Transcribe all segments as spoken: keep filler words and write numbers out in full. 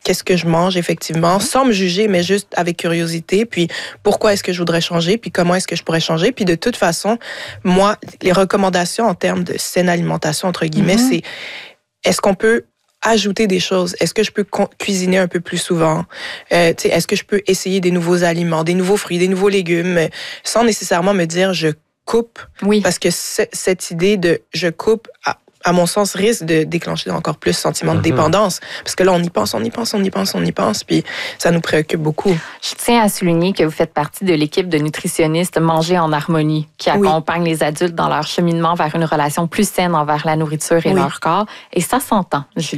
qu'est-ce que je mange effectivement, sans me juger, mais juste avec curiosité, puis pourquoi est-ce que je voudrais changer, puis comment est-ce que je pourrais changer. Puis de toute façon, moi, les recommandations en termes de saine alimentation, entre guillemets, mm-hmm. c'est est-ce qu'on peut ajouter des choses? Est-ce que je peux cuisiner un peu plus souvent? Euh, est-ce que je peux essayer des nouveaux aliments, des nouveaux fruits, des nouveaux légumes, sans nécessairement me dire je coupe? Oui. Parce que c- cette idée de je coupe, à, à mon sens, risque de déclencher encore plus ce sentiment mm-hmm. de dépendance. Parce que là, on y pense, on y pense, on y pense, on y pense, puis ça nous préoccupe beaucoup. Je tiens à souligner que vous faites partie de l'équipe de nutritionnistes Manger en harmonie, qui oui. accompagne les adultes dans leur cheminement vers une relation plus saine envers la nourriture et oui. leur corps. Et ça s'entend, Julie.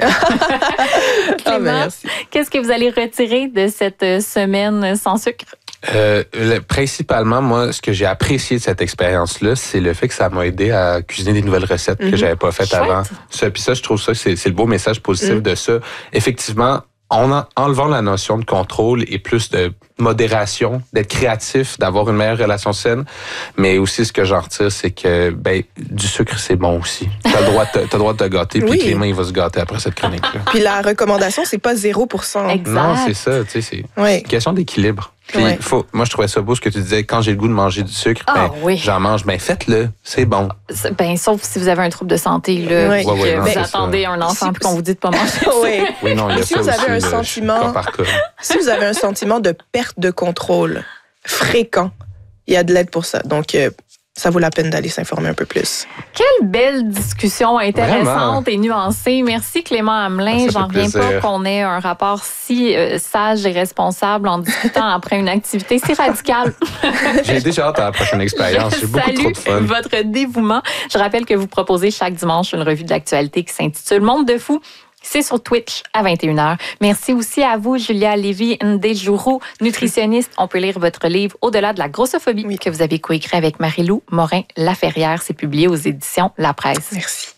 Clément, ah, qu'est-ce que vous allez retirer de cette semaine sans sucre? Euh, le, principalement, moi, ce que j'ai apprécié de cette expérience-là, c'est le fait que ça m'a aidé à cuisiner des nouvelles recettes mm-hmm. que j'avais pas faites avant. Ça, puis ça, je trouve ça, c'est, c'est le beau message positif mm. de ça. Effectivement, en en, enlevant la notion de contrôle et plus de modération, d'être créatif, d'avoir une meilleure relation saine, mais aussi ce que j'en retire, c'est que ben du sucre, c'est bon aussi. T'as le droit de, t'as le droit de te gâter, puis oui. Clément, il va se gâter après cette chronique-là. Puis la recommandation, c'est pas zéro pour cent. Exact. Non, c'est ça, tu sais, c'est, oui. c'est une question d'équilibre. Puis, ouais. faut, moi, je trouvais ça beau ce que tu disais. Quand j'ai le goût de manger du sucre, ah, ben, oui. j'en mange. Ben, faites-le. C'est bon. Ben, sauf si vous avez un trouble de santé, là, ouais. que ouais, ouais, non, vous attendez ça. Un enfant puis qu'on vous dit de pas manger. oui. oui, non, il y a si ça vous avez aussi, un là, sentiment, cas par cas. Si vous avez un sentiment de perte de contrôle fréquent, il y a de l'aide pour ça. Donc, euh, ça vaut la peine d'aller s'informer un peu plus. Quelle belle discussion intéressante Vraiment. Et nuancée. Merci Clément Hamelin. J'en reviens pas qu'on ait un rapport si euh, sage et responsable en discutant après une activité si radicale. J'ai déjà hâte à la prochaine expérience. J'ai beaucoup trop de fun. Votre dévouement. Je rappelle que vous proposez chaque dimanche une revue de l'actualité qui s'intitule Monde de fou. C'est sur Twitch à vingt et une heures. Merci aussi à vous, Julia Lévy-Ndejuru, nutritionniste. On peut lire votre livre Au-delà de la grossophobie oui. que vous avez coécrit avec Marie-Lou Morin-Laferrière. C'est publié aux éditions La Presse. Merci.